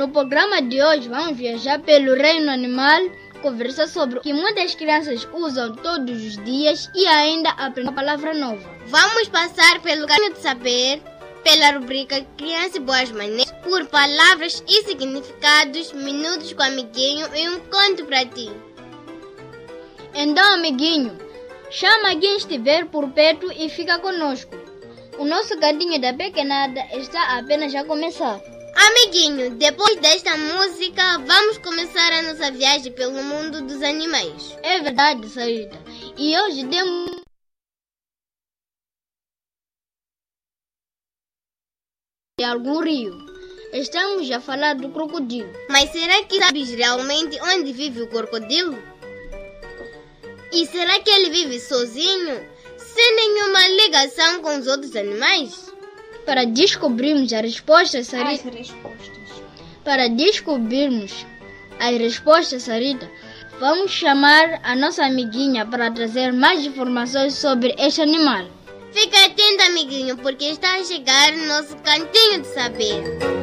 No programa de hoje vamos viajar pelo reino animal, conversar sobre o que muitas crianças usam todos os dias e ainda aprender uma palavra nova. Vamos passar pelo caminho de saber, pela rubrica Criança e Boas Maneiras, por palavras e significados, minutos com o amiguinho e um conto para ti. Então, amiguinho, chama quem estiver por perto e fica conosco. O nosso cantinho da pequenada está apenas a começar. Amiguinho, depois desta música, vamos começar a nossa viagem pelo mundo dos animais. É verdade, Sarita. E hoje temos de algum rio. Estamos a falar do crocodilo. Mas será que sabes realmente onde vive o crocodilo? E será que ele vive sozinho, sem nenhuma ligação com os outros animais? Para descobrirmos as respostas, Sarita, vamos chamar a nossa amiguinha para trazer mais informações sobre este animal. Fica atento, amiguinho, porque está a chegar no nosso cantinho de saber.